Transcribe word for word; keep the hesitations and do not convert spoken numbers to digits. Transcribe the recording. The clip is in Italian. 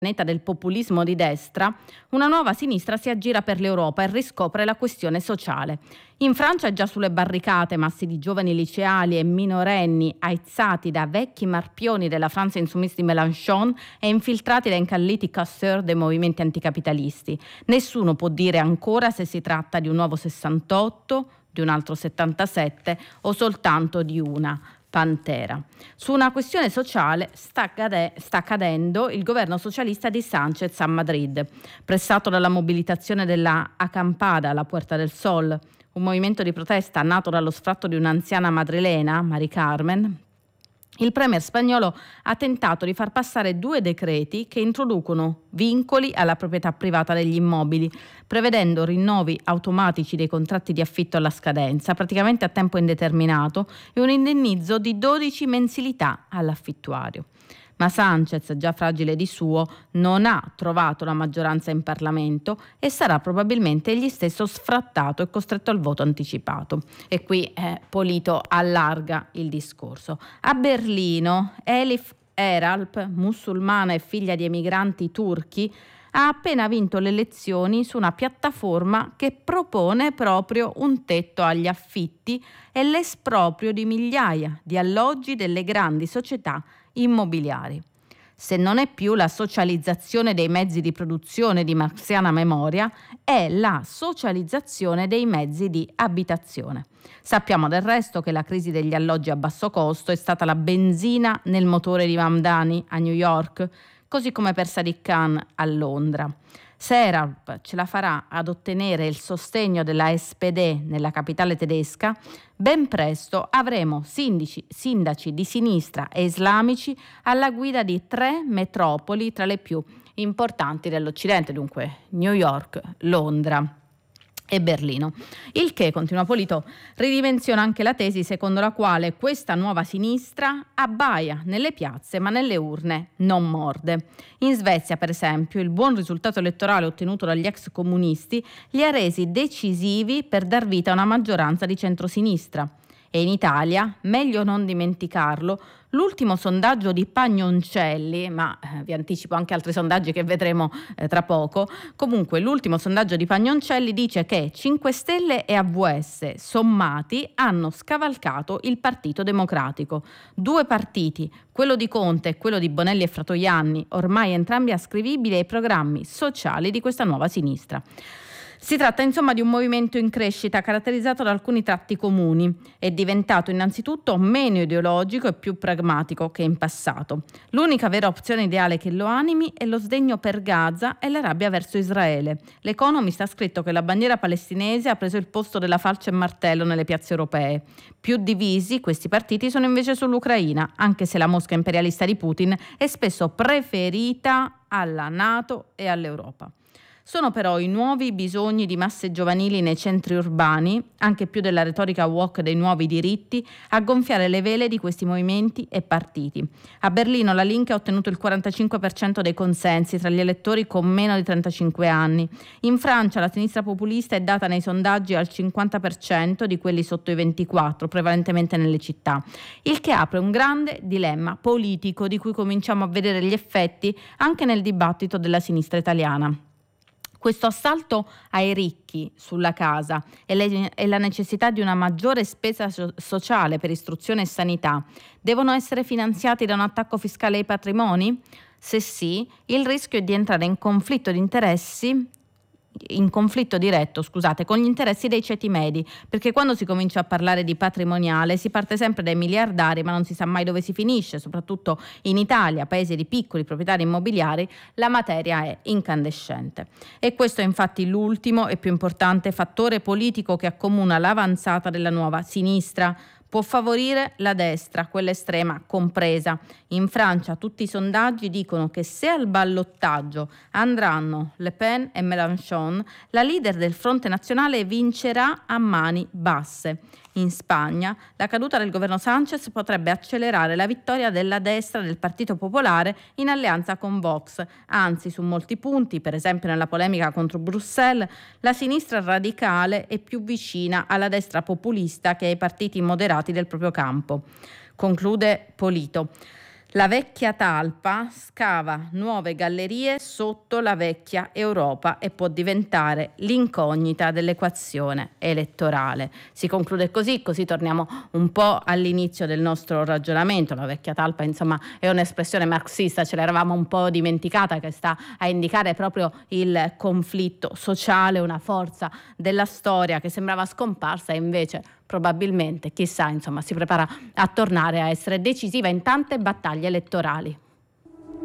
pianeta del populismo di destra, una nuova sinistra si aggira per l'Europa e riscopre la questione sociale. In Francia è già sulle barricate massi di giovani liceali e minorenni aizzati da vecchi marpioni della France Insoumise di Mélenchon e infiltrati da incalliti casseur dei movimenti anticapitalisti. Nessuno può dire ancora se si tratta di un nuovo sessantotto, di un altro settantasette o soltanto di una Pantera. Su una questione sociale sta, cade- sta cadendo il governo socialista di Sánchez a Madrid, pressato dalla mobilitazione della Acampada, la Puerta del Sol, un movimento di protesta nato dallo sfratto di un'anziana madrilena, Mari Carmen. Il premier spagnolo ha tentato di far passare due decreti che introducono vincoli alla proprietà privata degli immobili, prevedendo rinnovi automatici dei contratti di affitto alla scadenza, praticamente a tempo indeterminato, e un indennizzo di dodici mensilità all'affittuario. Ma Sánchez, già fragile di suo, non ha trovato la maggioranza in Parlamento e sarà probabilmente egli stesso sfrattato e costretto al voto anticipato. E qui eh, Polito allarga il discorso. A Berlino, Elif Eralp, musulmana e figlia di emigranti turchi, ha appena vinto le elezioni su una piattaforma che propone proprio un tetto agli affitti e l'esproprio di migliaia di alloggi delle grandi società immobiliari. Se non è più la socializzazione dei mezzi di produzione di marxiana memoria, è la socializzazione dei mezzi di abitazione. Sappiamo del resto che la crisi degli alloggi a basso costo è stata la benzina nel motore di Mamdani a New York, così come per Sadiq Khan a Londra. Se Eralp ce la farà ad ottenere il sostegno della S P D nella capitale tedesca, ben presto avremo sindaci, sindaci di sinistra e islamici alla guida di tre metropoli tra le più importanti dell'Occidente, dunque New York, Londra e Berlino. Il che, continua Polito, ridimensiona anche la tesi secondo la quale questa nuova sinistra abbaia nelle piazze ma nelle urne non morde. In Svezia, per esempio, il buon risultato elettorale ottenuto dagli ex comunisti li ha resi decisivi per dar vita a una maggioranza di centrosinistra. E in Italia, meglio non dimenticarlo, l'ultimo sondaggio di Pagnoncelli, ma eh, vi anticipo anche altri sondaggi che vedremo eh, tra poco, comunque l'ultimo sondaggio di Pagnoncelli dice che cinque Stelle e A V S sommati hanno scavalcato il Partito Democratico. Due partiti, quello di Conte e quello di Bonelli e Fratoianni, ormai entrambi ascrivibili ai programmi sociali di questa nuova sinistra. Si tratta insomma di un movimento in crescita caratterizzato da alcuni tratti comuni. È diventato innanzitutto meno ideologico e più pragmatico che in passato. L'unica vera opzione ideale che lo animi è lo sdegno per Gaza e la rabbia verso Israele. L'Economist ha scritto che la bandiera palestinese ha preso il posto della falce e martello nelle piazze europee. Più divisi questi partiti sono invece sull'Ucraina, anche se la Mosca imperialista di Putin è spesso preferita alla NATO e all'Europa. Sono però i nuovi bisogni di masse giovanili nei centri urbani, anche più della retorica woke dei nuovi diritti, a gonfiare le vele di questi movimenti e partiti. A Berlino la Linke ha ottenuto il quarantacinque per cento dei consensi tra gli elettori con meno di trentacinque anni. In Francia la sinistra populista è data nei sondaggi al cinquanta per cento di quelli sotto i ventiquattro, prevalentemente nelle città, il che apre un grande dilemma politico di cui cominciamo a vedere gli effetti anche nel dibattito della sinistra italiana. Questo assalto ai ricchi sulla casa e, le, e la necessità di una maggiore spesa so- sociale per istruzione e sanità devono essere finanziati da un attacco fiscale ai patrimoni? Se sì, il rischio è di entrare in conflitto di interessi in conflitto diretto, scusate, con gli interessi dei ceti medi, perché quando si comincia a parlare di patrimoniale si parte sempre dai miliardari, ma non si sa mai dove si finisce, soprattutto in Italia, paese di piccoli proprietari immobiliari, la materia è incandescente. E questo è infatti l'ultimo e più importante fattore politico che accomuna l'avanzata della nuova sinistra. Può favorire la destra, quella estrema compresa. In Francia tutti i sondaggi dicono che se al ballottaggio andranno Le Pen e Mélenchon, la leader del Fronte Nazionale vincerà a mani basse. In Spagna la caduta del governo Sánchez potrebbe accelerare la vittoria della destra del Partito Popolare in alleanza con Vox. Anzi, su molti punti, per esempio nella polemica contro Bruxelles, la sinistra radicale è più vicina alla destra populista che ai partiti moderati del proprio campo. Conclude Polito. La vecchia talpa scava nuove gallerie sotto la vecchia Europa e può diventare l'incognita dell'equazione elettorale. Si conclude così, così torniamo un po' all'inizio del nostro ragionamento. La vecchia talpa, insomma, è un'espressione marxista, ce l'eravamo un po' dimenticata, che sta a indicare proprio il conflitto sociale, una forza della storia che sembrava scomparsa e invece probabilmente, chissà, insomma, si prepara a tornare a essere decisiva in tante battaglie elettorali.